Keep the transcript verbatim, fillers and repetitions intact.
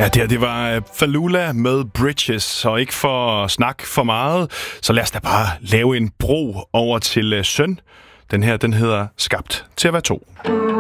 Ja, det, her, det var Falula med Bridges, og ikke for at snakke for meget, så lad os da bare lave en bro over til Søn. Den her, den hedder Skabt til at være to.